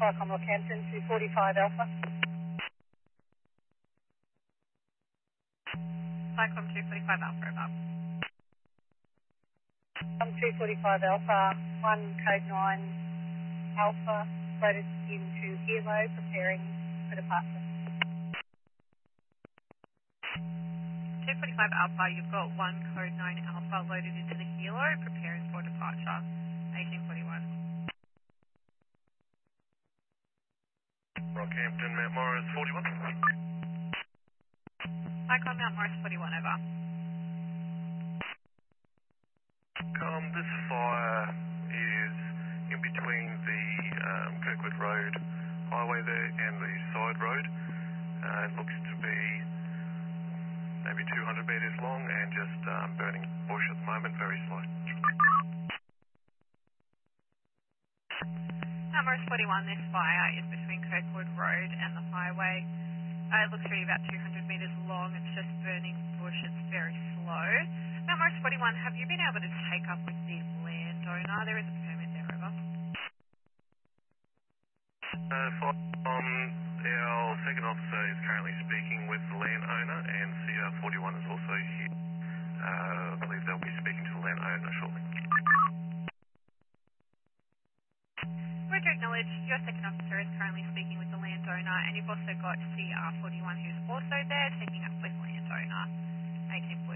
Cyclone Rockhampton, 245 Alpha. Cyclone 245 Alpha, over. 245 Alpha, 1 code 9 Alpha, loaded into Hilo, preparing for departure. 245 Alpha, you've got 1 code 9 Alpha loaded into the Hilo, preparing for departure, 1841. Rockhampton, Mount Morris 41. Cyclone Mount Morris 41, over. This fire is in between the Kirkwood Road highway there and the side road. It looks to be maybe 200 metres long and just burning bush at the moment, very slow. Mount Morris 41, this fire is between Kirkwood Road and the highway. It looks to be about 200 metres long. It's just burning bush. It's very slow. Mount Morris 41, have you been able to take up with the landowner? There is a permit there, over. Our second officer is currently speaking with the landowner, and CR41 is also here. I believe they'll be speaking to the landowner shortly. Roger, acknowledge your second officer is currently speaking with the landowner, and you've also got CR41 who's also there taking up with landowner, 1841.